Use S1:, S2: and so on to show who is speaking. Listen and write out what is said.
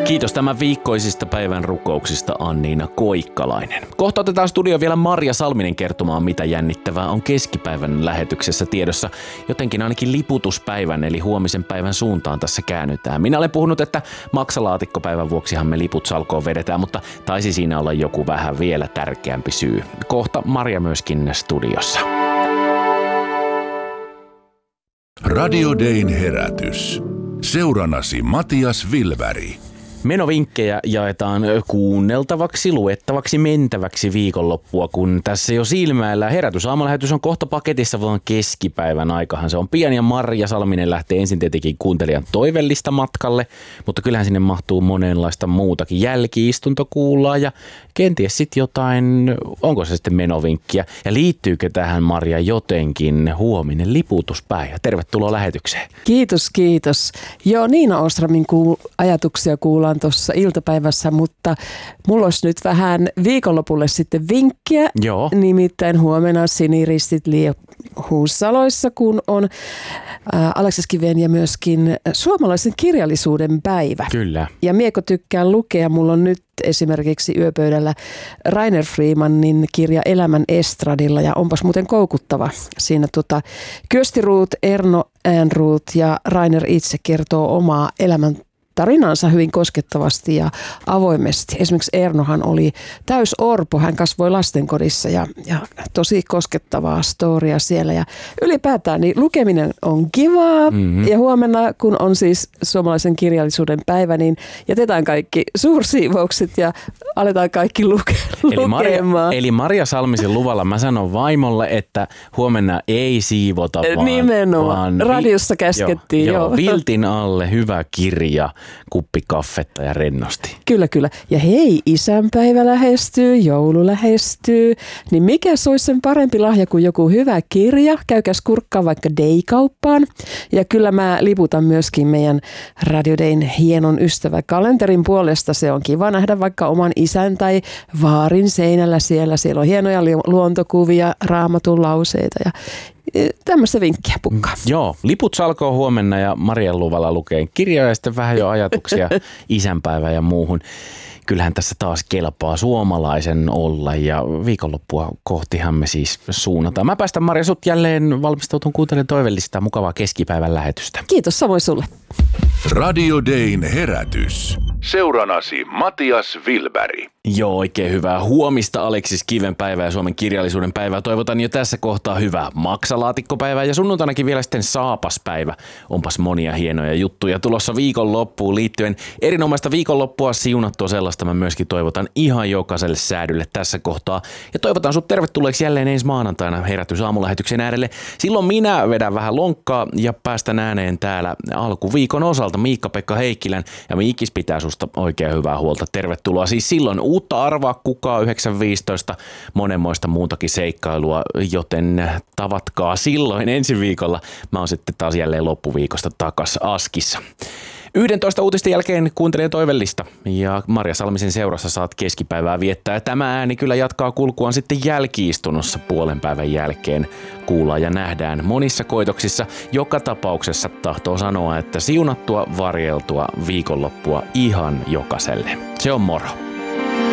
S1: Kiitos tämän viikkoisista päivän rukouksista Anniina Koikkalainen. Kohta otetaan studio vielä Marja Salminen kertomaan, mitä jännittävää on keskipäivän lähetyksessä tiedossa. Jotenkin ainakin liputuspäivän eli huomisen päivän suuntaan tässä käännytään. Minä olen puhunut, että maksalaatikkopäivän vuoksihan me liput salkoon vedetään, mutta taisi siinä olla joku vähän vielä tärkeämpi syy. Kohta Marja myöskin studiossa.
S2: Radio Dayn herätys. Seurannasi Matias Vilväri.
S1: Menovinkkejä jaetaan kuunneltavaksi, luettavaksi, mentäväksi viikonloppua, kun tässä jo silmäillään. Aamulähetys on kohta paketissa, vaan keskipäivän aikahan se on pian ja Marja Salminen lähtee ensin tietenkin kuuntelijan toivellista matkalle, mutta kyllähän sinne mahtuu monenlaista muutakin. Jälki-istunto kuullaan ja kenties sitten jotain, onko se sitten menovinkkiä ja liittyykö tähän Marja jotenkin huominen liputuspäivä? Tervetuloa lähetykseen.
S3: Kiitos. Joo, Niina Ostramin ajatuksia kuullaan tuossa iltapäivässä, mutta mulla olisi nyt vähän viikonlopulle sitten vinkkiä.
S1: Joo.
S3: Nimittäin huomenna Siniristit Huussaloissa, kun on Aleksis Kiven ja myöskin suomalaisen kirjallisuuden päivä.
S1: Kyllä.
S3: Ja mieko tykkään lukea. Mulla on nyt esimerkiksi yöpöydällä Rainer Freemanin kirja Elämän estradilla ja onpas muuten koukuttava. Siinä Kyösti Ruut, Erno Äänruut ja Rainer itse kertoo omaa elämän tarinansa hyvin koskettavasti ja avoimesti. Esimerkiksi Ernohan oli täysorpo, hän kasvoi lastenkodissa ja tosi koskettavaa storia siellä. Ja ylipäätään niin lukeminen on kivaa ja huomenna, kun on siis suomalaisen kirjallisuuden päivä, niin jätetään kaikki suursiivoukset ja aletaan kaikki lukemaan.
S1: Eli Marja Salmisen luvalla mä sanon vaimolle, että huomenna ei siivota,
S3: nimenomaan. Radiossa käskettiin. Joo.
S1: Viltin alle hyvä kirja. Kuppi kaffetta ja rennosti.
S3: Kyllä. Ja hei, isänpäivä lähestyy, joulu lähestyy, niin mikä se olisi sen parempi lahja kuin joku hyvä kirja? Käykääs kurkkaan vaikka Day-kauppaan. Ja kyllä mä liputan myöskin meidän Radio Dayn hienon ystäväkalenterin puolesta. Se on kiva nähdä vaikka oman isän tai vaarin seinällä siellä. Siellä on hienoja luontokuvia, raamatun lauseita ja tämmöistä vinkkiä pukkaa.
S1: Joo, liput salkoo huomenna ja Marian luvalla lukee kirjoja ja sitten vähän jo ajatuksia isänpäivään ja muuhun. Kyllähän tässä taas kelpaa suomalaisen olla ja viikonloppua kohtihan me siis suunnataan. Mä päästän Marja sut jälleen valmistautun kuuntelemaan toivellista mukavaa keskipäivän lähetystä.
S3: Kiitos samoin sulle.
S2: Radio Dayn herätys. Seurannasi Matias Vilväri.
S1: Joo, oikein hyvää huomista Aleksis Kiven päivää ja Suomen kirjallisuuden päivää. Toivotan jo tässä kohtaa hyvää maksalaatikkopäivää ja sunnuntainakin vielä sitten saapaspäivä. Onpas monia hienoja juttuja tulossa viikonloppuun liittyen. Erinomaista viikonloppua, siunattua sellaista mä myöskin toivotan ihan jokaiselle säädylle tässä kohtaa. Ja toivotan sut tervetulleeksi jälleen ensi maanantaina herätysaamulähetyksen äärelle. Silloin minä vedän vähän lonkkaa ja päästän ääneen täällä alkuviikon osalta Miikka-Pekka Heikkilän. Ja Miikis pitää susta oikein hyvää huolta. Tervetuloa siis silloin. Uutta arvaa kukaan 9.15, monenmoista muutakin seikkailua, joten tavatkaa silloin ensi viikolla. Mä oon sitten taas jälleen loppuviikosta takas Askissa. 11 uutisten jälkeen kuuntelijan toivellista ja Marja Salmisen seurassa saat keskipäivää viettää. Tämä ääni kyllä jatkaa kulkuaan sitten jälki-istunnossa puolen päivän jälkeen. Kuullaan ja nähdään monissa koitoksissa. Joka tapauksessa tahtoo sanoa, että siunattua, varjeltua viikonloppua ihan jokaiselle. Se on moro.